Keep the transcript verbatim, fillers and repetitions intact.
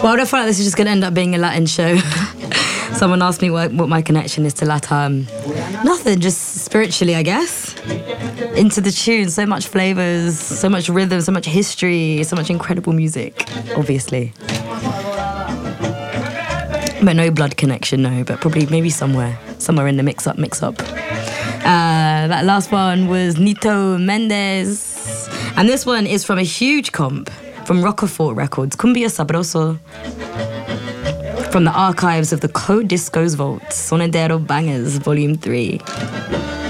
Well, I don't feel like this is just going to end up being a Latin show. Someone asked me what, what my connection is to Latam. Nothing, just spiritually, I guess. Into the tune, so much flavours, so much rhythm, so much history, so much incredible music, obviously. But no blood connection, no, but probably maybe somewhere, somewhere in the mix-up, mix-up. Uh, that last one was Nito Mendes. And this one is from a huge comp from Rockefort Records, Cumbia Sabroso. From the archives of the Code Disco's Vault, Sonidero Bangers, Volume three.